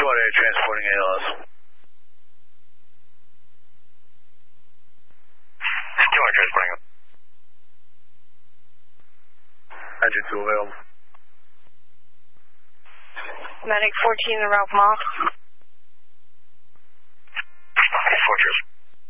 218 transporting ALS. 200 transporting. Engine 2 available. Medic 14 to Ralph Moss.